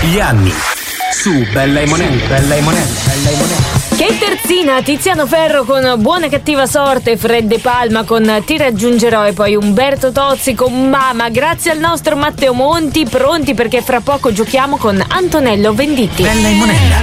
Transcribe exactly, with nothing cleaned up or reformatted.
degli anni. Su Bella e Monella, Bella e Monella, Bella e Monella. Che terzina, Tiziano Ferro con Buona Cattiva Sorte, Fred De Palma con Ti raggiungerò e poi Umberto Tozzi con Mama. Grazie al nostro Matteo Monti, pronti perché fra poco giochiamo con Antonello Venditti. Bella e Monella.